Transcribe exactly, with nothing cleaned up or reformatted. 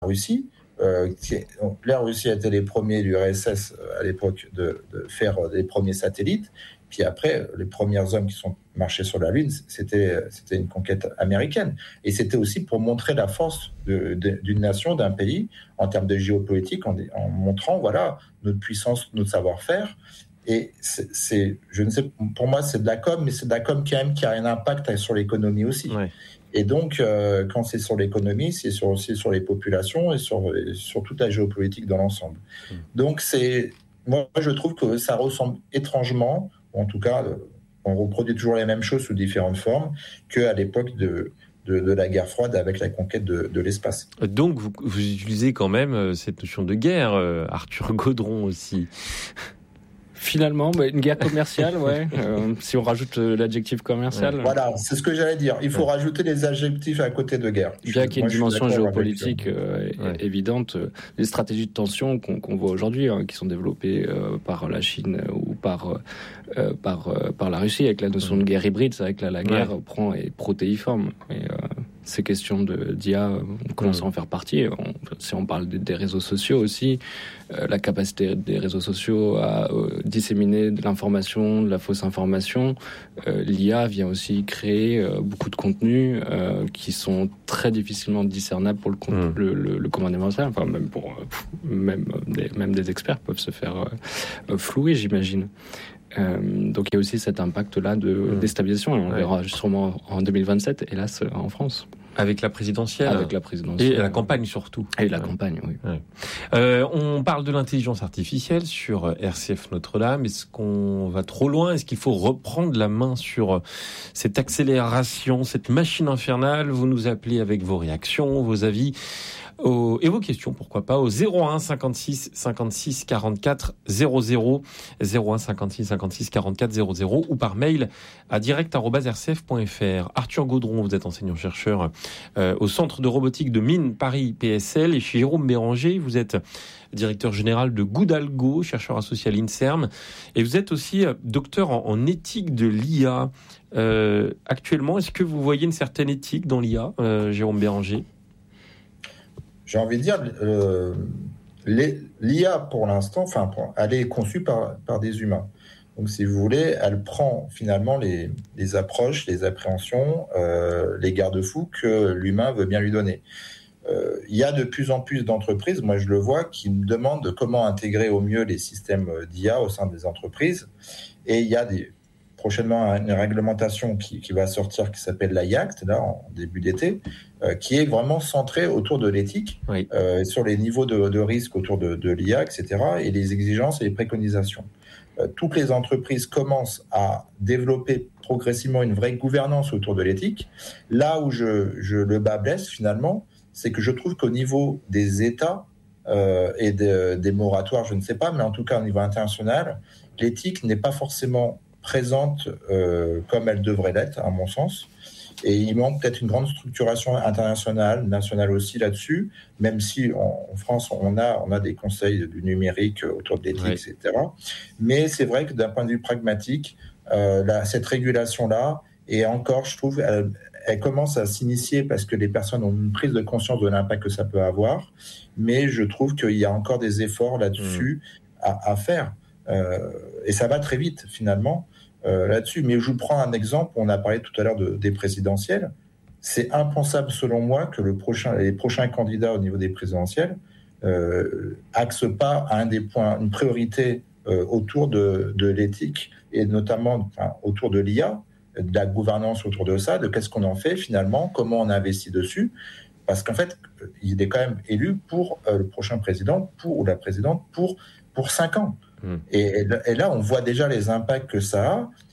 Russie. Euh, qui est, donc, la Russie a été les premiers, l'U R S S à l'époque, de, de faire les premiers satellites. Puis après, les premiers hommes qui sont marchés sur la Lune, c'était, c'était une conquête américaine. Et c'était aussi pour montrer la force de, de, d'une nation, d'un pays, en termes de géopolitique, en, en montrant, voilà, notre puissance, notre savoir-faire. Et c'est, c'est, je ne sais, pour moi, c'est de la com, mais c'est de la com quand même qui a un impact sur l'économie aussi. Ouais. Et donc, euh, quand c'est sur l'économie, c'est sur, aussi sur les populations et sur, et sur toute la géopolitique dans l'ensemble. Mmh. Donc, c'est, moi, je trouve que ça ressemble étrangement, en tout cas, on reproduit toujours les mêmes choses sous différentes formes, qu'à l'époque de, de, de la guerre froide avec la conquête de, de l'espace. Donc, vous, vous utilisez quand même cette notion de guerre, Arthur Gaudron aussi. Finalement, bah, une guerre commerciale, ouais. Euh, si on rajoute euh, l'adjectif commercial. Ouais. Voilà, c'est ce que j'allais dire. Il faut ouais. rajouter les adjectifs à côté de guerre. Bien qu'il y ait une dimension géopolitique euh, ouais. évidente, euh, les stratégies de tension qu'on, qu'on voit aujourd'hui, hein, qui sont développées euh, par la Chine ou par euh, par euh, par la Russie, avec la notion de guerre hybride, c'est vrai que là, la guerre ouais. prend est protéiforme. Et, euh, ces questions de, d'I A, on commence mmh. à en faire partie. On, si on parle des, des réseaux sociaux aussi, euh, la capacité des réseaux sociaux à euh, disséminer de l'information, de la fausse information, euh, l'I A vient aussi créer euh, beaucoup de contenus euh, qui sont très difficilement discernables pour le, mmh. le, le, le commun des mortels. Enfin, même pour euh, même des, même des experts peuvent se faire euh, flouer, j'imagine. Euh, donc il y a aussi cet impact-là de mmh. déstabilisation, et on ouais. verra sûrement en deux mille vingt-sept, hélas, en France. Avec la présidentielle. Avec la présidentielle. Et la campagne surtout. Et la ouais. campagne, oui. Ouais. Euh, on parle de l'intelligence artificielle sur R C F Notre-Dame. Est-ce qu'on va trop loin ? Est-ce qu'il faut reprendre la main sur cette accélération, cette machine infernale ? Vous nous appelez avec vos réactions, vos avis au, et vos questions, pourquoi pas, au zéro un cinquante-six cinquante-six quarante-quatre zéro zéro, zéro un cinquante-six cinquante-six quarante-quatre zéro zéro, ou par mail à direct arobase r c f point f r. Arthur Gaudron, vous êtes enseignant-chercheur euh, au Centre de robotique de Mines Paris P S L, et chez Jérôme Béranger, vous êtes directeur général de Goudalgo, chercheur associé à l'INSERM, et vous êtes aussi docteur en, en éthique de l'I A. Euh, actuellement, est-ce que vous voyez une certaine éthique dans l'I A, euh, Jérôme Béranger ? J'ai envie de dire, euh, les, l'I A pour l'instant, enfin, elle est conçue par, par des humains. Donc, si vous voulez, elle prend finalement les, les approches, les appréhensions, euh, les garde-fous que l'humain veut bien lui donner. Euh, il y a de plus en plus d'entreprises, moi je le vois, qui me demandent comment intégrer au mieux les systèmes d'I A au sein des entreprises. Et il y a des, prochainement une réglementation qui, qui va sortir, qui s'appelle l'A I A C T, là, en début d'été, euh, qui est vraiment centrée autour de l'éthique, oui. euh, sur les niveaux de, de risque autour de, de l'I A, et cetera, et les exigences et les préconisations. Euh, toutes les entreprises commencent à développer progressivement une vraie gouvernance autour de l'éthique. Là où je, je le bas blesse, finalement, c'est que je trouve qu'au niveau des États euh, et de, des moratoires, je ne sais pas, mais en tout cas au niveau international, l'éthique n'est pas forcément présente euh, comme elle devrait l'être, à mon sens. Et il manque peut-être une grande structuration internationale, nationale aussi là-dessus, même si en, en France, on a, on a des conseils du numérique autour de l'éthique, ouais. et cetera. Mais c'est vrai que d'un point de vue pragmatique, euh, là, cette régulation-là, et encore, je trouve, elle, elle commence à s'initier parce que les personnes ont une prise de conscience de l'impact que ça peut avoir, mais je trouve qu'il y a encore des efforts là-dessus mmh. à, à faire. Euh, et ça va très vite, finalement. Euh, là-dessus, mais je vous prends un exemple. On a parlé tout à l'heure de, des présidentielles. C'est impensable, selon moi, que le prochain, les prochains candidats au niveau des présidentielles euh, axent pas à un des points, une priorité euh, autour de, de l'éthique et notamment enfin, autour de l'I A, de la gouvernance autour de ça, de qu'est-ce qu'on en fait finalement, comment on investit dessus. Parce qu'en fait, il est quand même élu pour euh, le prochain président, pour ou la présidente, pour pour cinq ans. Et, et là, on voit déjà les impacts que ça a.